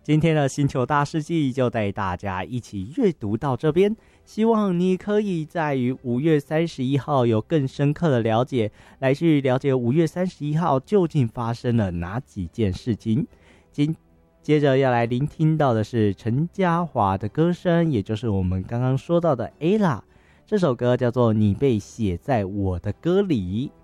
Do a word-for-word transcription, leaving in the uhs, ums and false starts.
今天的星球大事记就带大家一起阅读到这边，希望你可以在于五月三十一号有更深刻的了解，来去了解五月三十一号究竟发生了哪几件事情。今接着要来聆听到的是陈嘉华的歌声，也就是我们刚刚说到的 Ella， 这首歌叫做《你被写在我的歌里》。